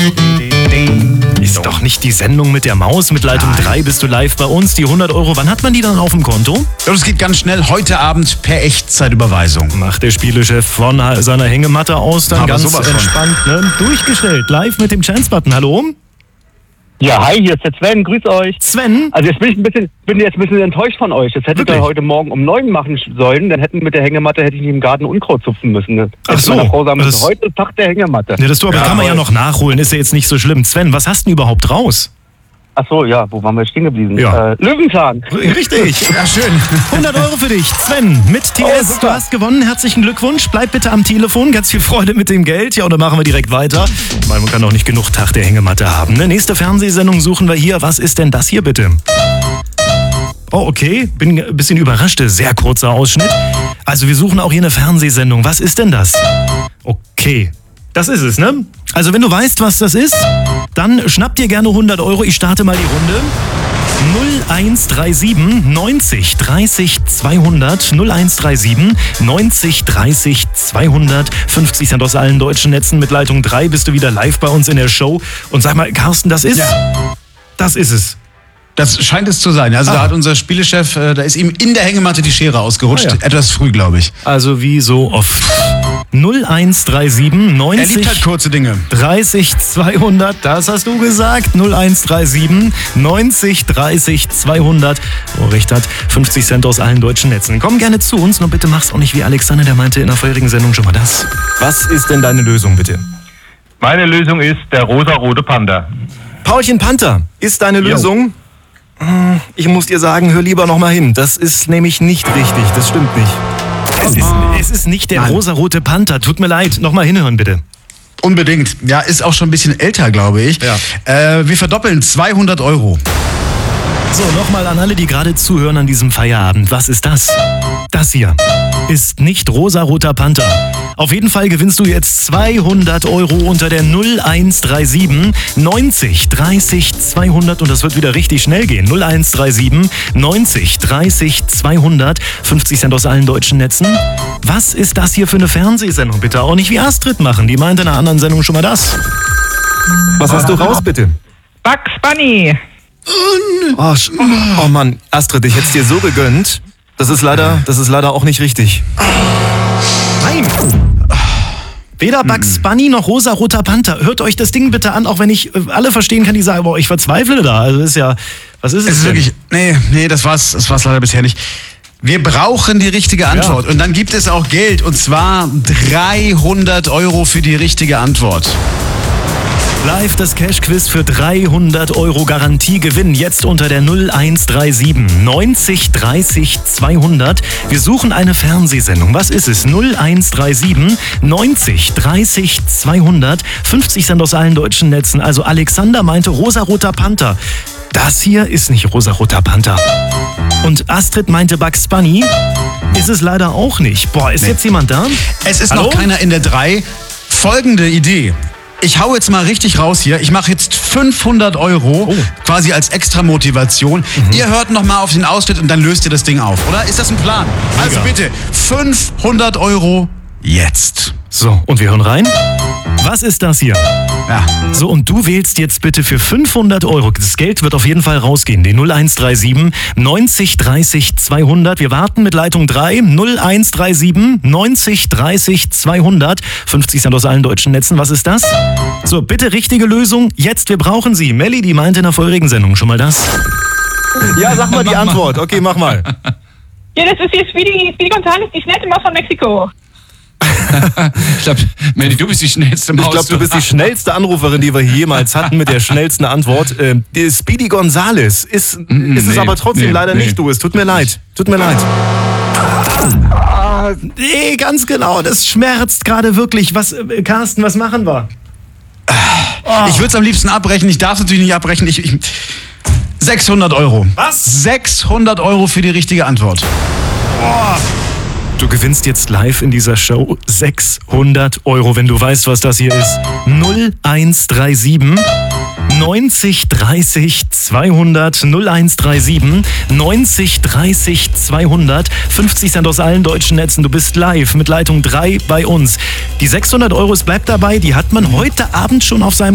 Ist doch nicht die Sendung mit der Maus. Mit Leitung 3 bist du live bei uns. Die 100 Euro, wann hat man die dann auf dem Konto? Das geht ganz schnell. Heute Abend per Echtzeitüberweisung. Macht der Spielechef von seiner Hängematte aus, dann Aber ganz sowas von. entspannt, ne? Durchgestellt, live mit dem Chance-Button. Hallo? Ja, hi, hier ist der Sven, grüß euch. Sven? Also jetzt bin jetzt ein bisschen enttäuscht von euch. Das hättet ihr heute Morgen um 9 machen sollen, dann mit der Hängematte hätte ich nicht im Garten Unkraut zupfen müssen. Ne? Ach so. Meiner Frau sagen, Das- heute ist Tag der Hängematte. Ja, das kann man ja noch nachholen, ist ja jetzt nicht so schlimm. Sven, was hast du denn überhaupt raus? Ach so, ja, wo waren wir stehen geblieben? Ja. Löwenzahn. Richtig. Ja, schön. 100 Euro für dich. Sven, mit TS, super. du hast gewonnen. Herzlichen Glückwunsch. Bleib bitte am Telefon. Ganz viel Freude mit dem Geld. Ja, und dann machen wir direkt weiter. Weil man kann auch nicht genug Tag der Hängematte haben. Ne? Nächste Fernsehsendung suchen wir hier. Was ist denn das hier bitte? Oh, okay. Bin ein bisschen überrascht. Sehr kurzer Ausschnitt. Also wir suchen auch hier eine Fernsehsendung. Was ist denn das? Okay. Das ist es, ne? Also wenn du weißt, was das ist, dann schnapp dir gerne 100 Euro. Ich starte mal die Runde. 0137 90 30 200 0137 90 30 200 50 Cent aus allen deutschen Netzen. Mit Leitung 3 bist du wieder live bei uns in der Show. Und sag mal, Carsten, das ist? Ja. Das ist es. Das scheint es zu sein. Also da hat unser Spielechef, da ist ihm in der Hängematte die Schere ausgerutscht. Ah, ja. Etwas früh, glaube ich. Also wie so oft. 0137 Er 90 liebt halt kurze Dinge. 30 200, das hast du gesagt. 0137 90 30 200. Oh, recht hat 50 Cent aus allen deutschen Netzen. Komm gerne zu uns, nur bitte mach's auch nicht wie Alexander, der meinte in der vorherigen Sendung schon mal das. Was ist denn deine Lösung, bitte? Meine Lösung ist der rosarote Panther. Paulchen Panther ist deine Lösung? Ich muss dir sagen, hör lieber noch mal hin. Das ist nämlich nicht richtig, das stimmt nicht. Es ist nicht der Nein. rosarote Panther. Tut mir leid, noch mal hinhören bitte. Unbedingt. Ja, ist auch schon ein bisschen älter, glaube ich. Ja. Wir verdoppeln 200 Euro. So, nochmal an alle, die gerade zuhören an diesem Feierabend. Was ist das? Das hier ist nicht rosaroter Panther. Auf jeden Fall gewinnst du jetzt 200 Euro unter der 0137 90 30 200 und das wird wieder richtig schnell gehen. 0137 90 30 200 50 Cent aus allen deutschen Netzen. Was ist das hier für eine Fernsehsendung? Bitte auch nicht wie Astrid machen. Die meinte in einer anderen Sendung schon mal das. Was hast du raus, bitte? Bugs Bunny. Oh Mann, Astrid, ich hätte es dir so gegönnt. Das ist leider auch nicht richtig. Nein. Weder Bugs Bunny noch rosaroter Panther. Hört euch das Ding bitte an, auch wenn ich alle verstehen kann, die sagen, boah, ich verzweifle da. Also ist ja, was ist es Es ist denn? wirklich, nee, das war's leider bisher nicht. Wir brauchen die richtige Antwort. Und dann gibt es auch Geld. Und zwar 300 Euro für die richtige Antwort. Live das Cash-Quiz für 300 Euro Garantiegewinn. Jetzt unter der 0137 90 30 200. Wir suchen eine Fernsehsendung. Was ist es? 0137 90 30 200. 50 Cent aus allen deutschen Netzen. Also Alexander meinte rosaroter Panther. Das hier ist nicht rosaroter Panther. Und Astrid meinte Bugs Bunny. Ist es leider auch nicht. Boah, ist jetzt jemand da? Es ist Hallo? noch keiner in der 3. Folgende Idee. Ich hau jetzt mal richtig raus hier. Ich mache jetzt 500 Euro quasi als extra Motivation. Ihr hört noch mal auf den Ausschnitt und dann löst ihr das Ding auf, oder? Ist das ein Plan? Also bitte, 500 Euro jetzt. So, und wir hören rein. Was ist das hier? Ja. So, und du wählst jetzt bitte für 500 Euro. Das Geld wird auf jeden Fall rausgehen. Die 0137 90 30 200. Wir warten mit Leitung 3. 0137 90 30 200. 50 Cent aus allen deutschen Netzen. Was ist das? So, bitte richtige Lösung. Jetzt, wir brauchen sie. Melli, die meinte in der vorherigen Sendung schon mal das. Ja, sag mal die Antwort. Okay, mach mal. Ja, das ist hier Speedy Gonzales, die schnellste Maus von Mexiko. Ich glaube, Melli, du bist die schnellste Maus. Ich glaube, du bist die schnellste Anruferin, die wir jemals hatten mit der schnellsten Antwort. Die Speedy Gonzales ist es aber trotzdem leider nicht du. Es tut mir leid. Tut mir leid. Nee, ganz genau. Das schmerzt gerade wirklich. Was, Carsten, was machen wir? Ich würde es am liebsten abbrechen. Ich darf es natürlich nicht abbrechen. 600 Euro. Was? 600 Euro für die richtige Antwort. Du gewinnst jetzt live in dieser Show 600 Euro, wenn du weißt, was das hier ist. 0137 90 30 200 0137 90 30 200 50 Cent aus allen deutschen Netzen. Du bist live mit Leitung 3 bei uns. Die 600 Euro, es bleibt dabei, die hat man heute Abend schon auf seinem